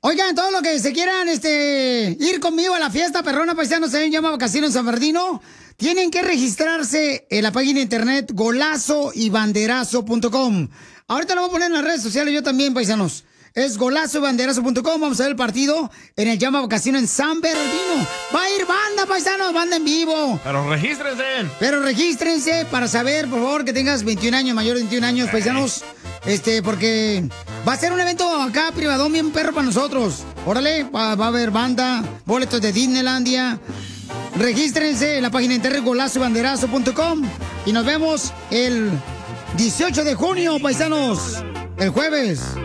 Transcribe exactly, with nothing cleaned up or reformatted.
Oigan, todos los que se quieran este, ir conmigo a la fiesta perrona paisano se llama Casino en San Bernardino, tienen que registrarse en la página de internet golazo y banderazo punto com. Ahorita lo voy a poner en las redes sociales yo también, paisanos. Es golazo y banderazo punto com. Vamos a ver el partido en el Llama Casino en San Bernardino. Va a ir banda, paisanos, banda en vivo. Pero regístrense. Pero regístrense para saber, por favor, que tengas veintiún años, mayor de veintiún años, paisanos. Este, porque va a ser un evento acá privadón bien perro para nosotros. Órale, va, va a haber banda, boletos de Disneylandia. Regístrense en la página de internet golazo y banderazo punto com. Y nos vemos el dieciocho de junio, paisanos. El jueves.